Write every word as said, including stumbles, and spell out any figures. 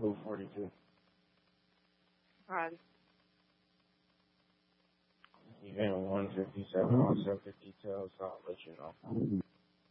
two forty-two. Alright. Even one fifty-seven, also fifty-two, so I'll let you know.